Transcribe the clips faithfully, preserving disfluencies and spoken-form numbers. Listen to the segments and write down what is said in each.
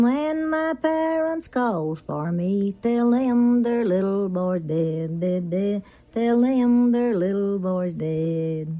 When my parents calls for me, tell them their little boy's dead, dead, dead. Tell them their little boy's dead.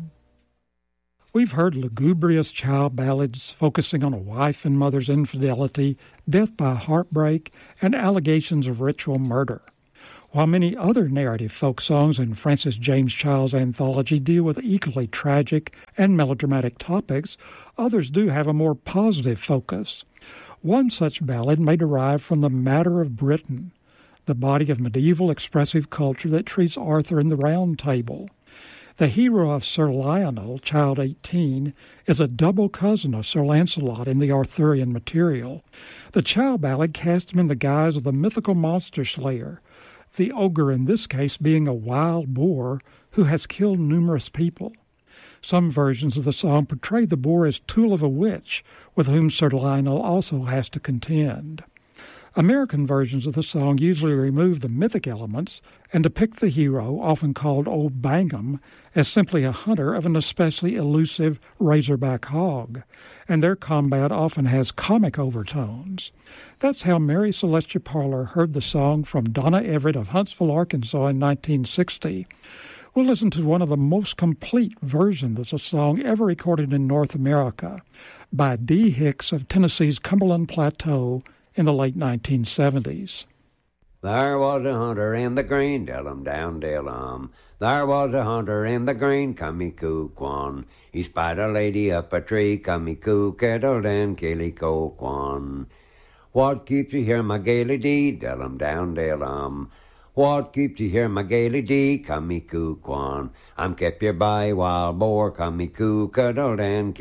We've heard lugubrious child ballads focusing on a wife and mother's infidelity, death by heartbreak, and allegations of ritual murder. While many other narrative folk songs in Francis James Child's anthology deal with equally tragic and melodramatic topics, others do have a more positive focus. One such ballad may derive from the Matter of Britain, the body of medieval expressive culture that treats Arthur in the Round Table. The hero of Sir Lionel, Child eighteen, is a double cousin of Sir Lancelot in the Arthurian material. The Child ballad casts him in the guise of the mythical monster slayer, the ogre in this case being a wild boar who has killed numerous people. Some versions of the song portray the boar as tool of a witch, with whom Sir Lionel also has to contend. American versions of the song usually remove the mythic elements and depict the hero, often called Old Bangham, as simply a hunter of an especially elusive razorback hog, and their combat often has comic overtones. That's how Mary Celestia Parler heard the song from Donna Everett of Huntsville, Arkansas in nineteen sixty. We'll listen to one of the most complete versions of the song ever recorded in North America by Dee Hicks of Tennessee's Cumberland Plateau in the late nineteen seventies. There was a hunter in the green, Dellum down Dellum. There was a hunter in the green, Kamikukwan. He spied a lady up a tree, Kamiku kettled and Kilikokwan. What keeps you here, my gaily dee, Dellum down Dellum? What keeps you here, my gaily dee, Kamikukwan? I'm kept here by wild boar, Kamiku kettled and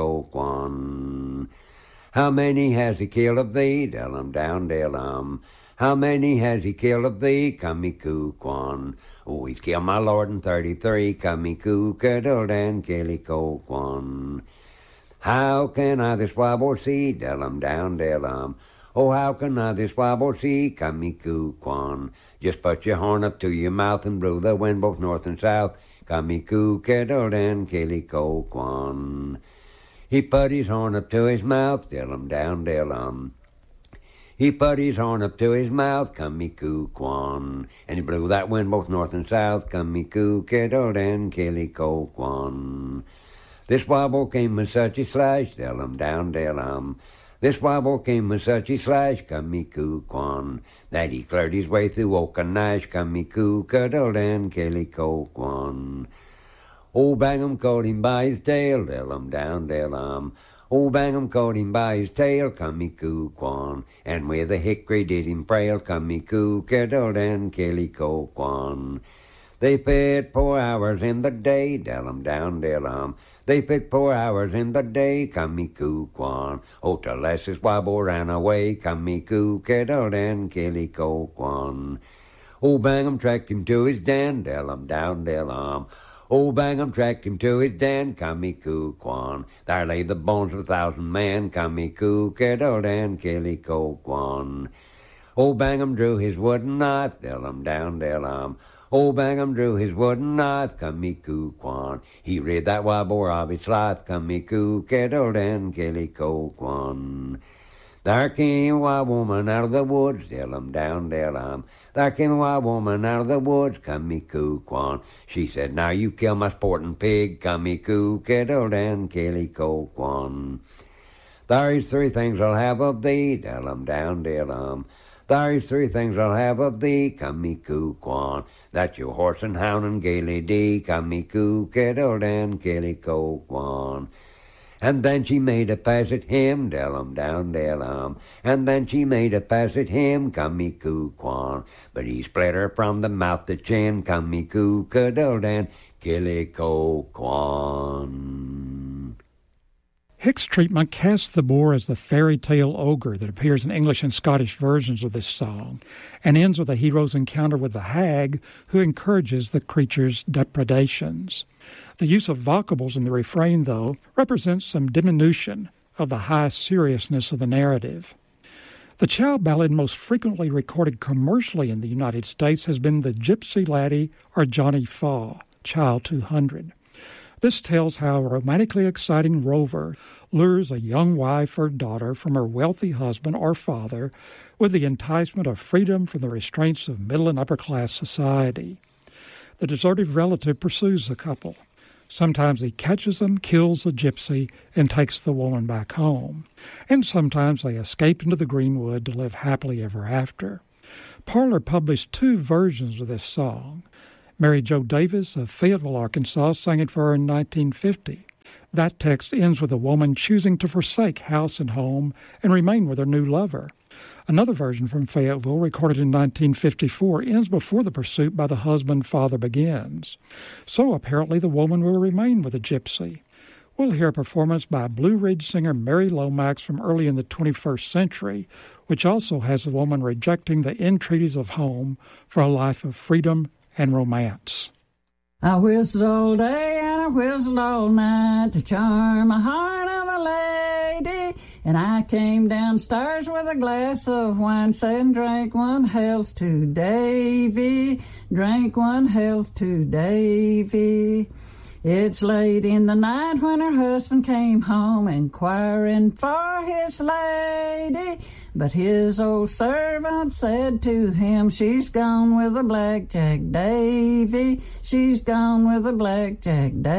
Kilikokwan. How many has he killed of thee, Dellum down Dellum? How many has he killed of thee, Kamikukwan? Oh, he's killed my lord in thirty-three, Kamiku kettled and Kilikokwan. How can I this wabble see, Dellum down Dellum? Oh, how can I this wabble see, Kamikukwan? Just put your horn up to your mouth and blow the wind both north and south, Kamiku kettled and Kilikokwan. He put his horn up to his mouth, Dellum down Dellum. He put his horn up to his mouth, Kamikukwan. And he blew that wind both north and south, Kamiku kettled and Kilikokwan. This wobble came with such a slash, Dellum down Dellum. This wobble came with such a slash, Kamikukwan, that he cleared his way through Okanash, Kamiku kettled and Kilikokwan. Old Bangham caught him by his tail, Dellum down Dellum. Old Bangham caught him by his tail, Kamikukwan, and with a hickory did him frail, Kamiku kettled and Kilikokwan. They pit four hours in the day, Dellum down Dellum. They pit four hours in the day, Kamikukwan. Oh, till Leslie's wobble ran away, Kamiku kettled and Kilikokwan. Old Bangham tracked him to his den, Dellum down Dellum. Old Bangham tracked him to his den, Kamikukwan. There lay the bones of a thousand men, Kamiku kettled and Kilikokwan. Old Bangham drew his wooden knife, Dellum down Dellum. Old Bangham drew his wooden knife, Kamikukwan. He rid that wild boar of its life, Kamiku kettled and Kilikokwan. There came a wild woman out of the woods, Dellum down Dellum. There came a wild woman out of the woods, Kamikukwan. She said, now you kill my sporting pig, Kamiku kettled and Kilikokwan. There is three things I'll have of thee, Dellum down Dellum. There is three things I'll have of thee, Kamikukwan. That's your horse and hound and gaily dee, Kamiku kettled and Kilikokwan. And then she made a pass at him, Dellum down Dellum. And then she made a pass at him, Kamikukwan. But he split her from the mouth to chin, Kamiku kettled and Kilikokwan. Hicks' treatment casts the boar as the fairy tale ogre that appears in English and Scottish versions of this song, and ends with the hero's encounter with the hag, who encourages the creature's depredations. The use of vocables in the refrain, though, represents some diminution of the high seriousness of the narrative. The child ballad most frequently recorded commercially in the United States has been the Gypsy Laddie or Johnny Faw, Child two hundred. This tells how a romantically exciting rover lures a young wife or daughter from her wealthy husband or father with the enticement of freedom from the restraints of middle and upper-class society. The deserted relative pursues the couple. Sometimes he catches them, kills the gypsy, and takes the woman back home. And sometimes they escape into the greenwood to live happily ever after. Parler published two versions of this song. Mary Jo Davis of Fayetteville, Arkansas, sang it for her in nineteen fifty. That text ends with a woman choosing to forsake house and home and remain with her new lover. Another version from Fayetteville, recorded in nineteen fifty-four, ends before the pursuit by the husband-father begins. So apparently the woman will remain with the gypsy. We'll hear a performance by Blue Ridge singer Mary Lomax from early in the twenty-first century, which also has the woman rejecting the entreaties of home for a life of freedom and romance. I whistled all day and I whistled all night to charm the heart of a lady. And I came downstairs with a glass of wine, saying, drank one health to Davy, drank one health to Davy. It's late in the night when her husband came home, inquiring for his lady. But his old servant said to him, she's gone with a blackjack Davy, she's gone with a blackjack Davy.